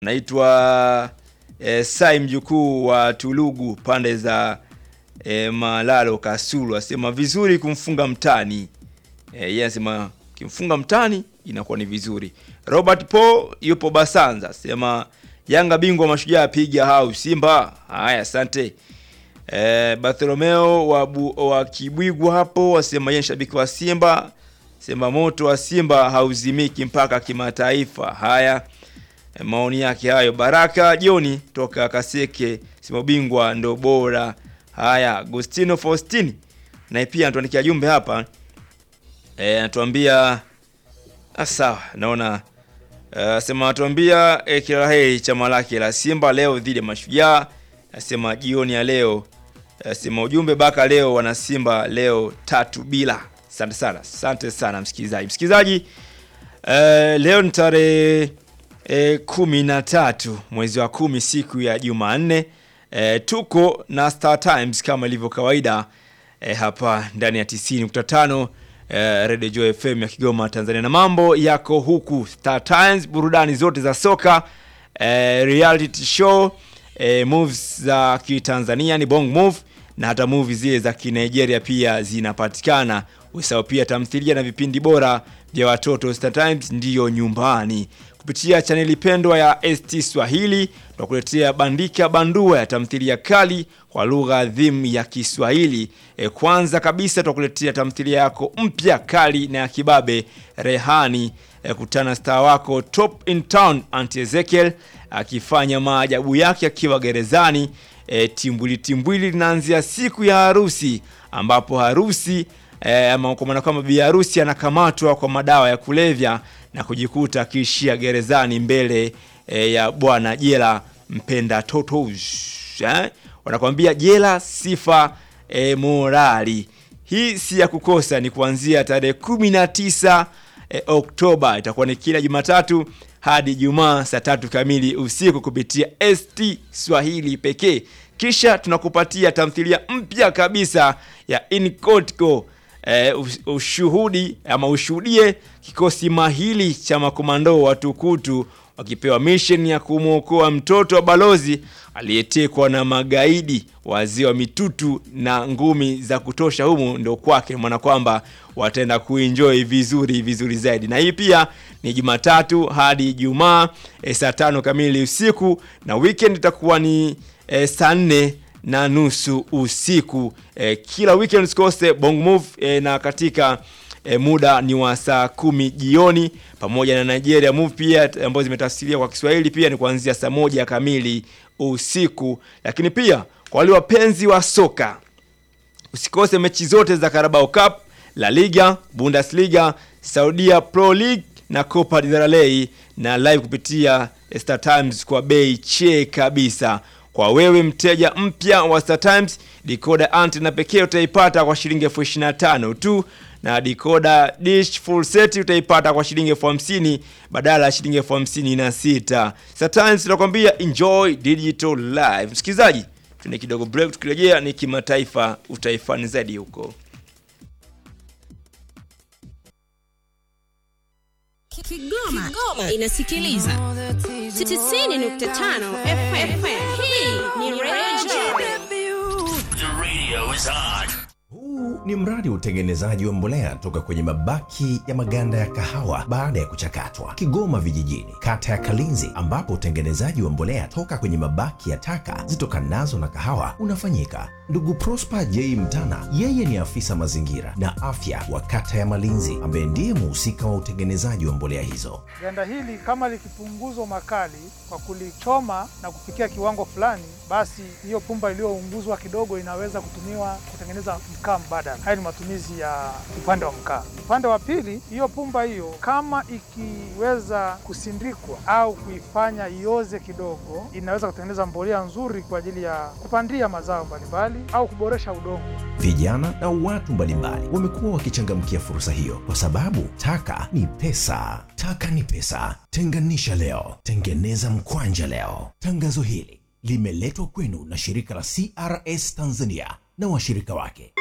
Naitwa Sai mjukuu wa Tulugu pande za Malalo Kasulu, asema vizuri kumfunga mtani. Yeye anasema kimfunga mtani inakuwa ni vizuri. Robert Paul yupo Basanza, asema Yanga bingwa Mashujaa piga hau Simba. Haya, asante. Bartolomeo wa Kibwigwa hapo asema yeye shabiki wa Simba, sema moto wa Simba hauzimiki mpaka kimataifa. Haya, maoni yake hayo. Baraka Joni toka Kaseke sema bingwa ndo bora. Haya, Agustino Faustini na pia anatuandikia jumbe hapa. Anatuambia sawa, naona sema anatuambia kila laheri chama lake la Simba leo dhidi ya Mashujaa. Asema jioni ya leo, asema ujumbe baka leo wana Simba leo 3-0. Asante sana. Asante sana msikilizaji. Leo ni tarehe 13 mwezi wa 10 siku ya Jumanne. Tuko na Star Times kama ilivyo kawaida hapa ndani ya 90.5 Radio Joy FM ya Kigoma Tanzania, na mambo yako huku Star Times, burudani zote za soka, reality show, movies za kitanzania ni Bong Move, na hata movies zile za Kinigeria pia zinapatikana. Usahau pia tamthilia na vipindi bora vya watoto. Star Times ndiyo nyumbani. Kupitia chaneli pendwa ya ST Swahili tunakuletea Bandika Bandua ya tamthilia kali kwa lugha adhimu ya Kiswahili. Kwanza kabisa tunakuletea tamthilia yako mpya kali na ya kibabe Rehani. Kutana star wako top in town Auntie Ezekiel akifanya maajabu yake akiwa gerezani. Timbwili linaanzia siku ya harusi, ambapo harusi ama kwa maana kama bi harusi anakamatwa kwa madawa ya kulevya na kujikuta akiishia gerezani mbele ya bwana jela mpenda totos. Wanakuambia jela sifa morali. Hii si ya kukosa, ni kuanzia tarehe 19 Oktoba. Itakuwa ni kila Jumatatu hadi Ijumaa saa 3 kamili usiku kupitia ST Swahili pekee. Kisha tunakupatia tamthilia mpya kabisa ya Inkotko. Ushuhudie kikosi mahili cha makomando wa Tukutu wakipewa mission ya kumuokoa mtoto wa balozi aliyetekwa na magaidi, wazee wa mitutu na ngumi za kutosha. Humu ndio kwake, maana kwamba wataenda kuenjoy vizuri zaidi. Na hii pia ni Jumatatu hadi Ijumaa saa 5 kamili usiku, na weekend itakuwa ni saa 4:30 usiku. Kila weekend usikose Bong Move, na katika muda ni wa saa 10 jioni, pamoja na Nigeria Move pia ambazo zimetafsiriwa kwa Kiswahili pia ni kuanzia saa 1 kamili usiku. Lakini pia kwa wale wapenzi wa soka, usikose mechi zote za Carabao Cup, La Liga, Bundesliga, Saudia Pro League na Copa del Rey, na live kupitia Star Times kwa bei che kabisa. Kwa wewe mteja mpya wa Star Times, decoder antenna pekee utaipata kwa shilingi 25,000 tu, na decoder dish full set utaipata kwa shilingi 50,000 badala ya shilingi 56,000. Star Times tunakwambia enjoy digital live. Msikilizaji, tuna kidogo break, tukirejea ni kimataifa, utaifani zaidi huko. Kigoma inasikiliza 90.5 FM. Hii ni Radio. The radio is on. Huu ni mradi wa utengenezaji wa mbolea toka kwenye mabaki ya maganda ya kahawa baada ya kuchakatwa, Kigoma vijijini, kata ya Kalinzi, ambapo utengenezaji wa mbolea toka kwenye mabaki ya taka zitokanazo na kahawa unafanyika. Ndugu Prosper J. Mtana, yeye ni afisa mazingira na afya wa kata ya Malinzi, ambaye ndiye mhusika wa utengenezaji wa mbolea hizo. Ganda hili kama likipunguzwa makali kwa kulichoma na kufikia kiwango fulani, basi hiyo pumba iliyounguzwa kidogo inaweza kutumiwa kutengeneza mkaa mbadala. Haya ni matumizi ya upande wa mkaa. Upande wa pili, hiyo pumba hiyo kama ikiweza kusindikwa au kuifanya ioze kidogo, inaweza kutengeneza mbolea nzuri kwa ajili ya kupandia mazao mbalimbali au kuboresha udongo. Vijana na watu mbalimbali wamekuwa wakichangamkia fursa hiyo kwa sababu taka ni pesa. Taka ni pesa. Tenganisha leo, tengeneza mkwanja leo. Tangazo hili limeletwa kwenu na shirika la CRS Tanzania na washirika wake.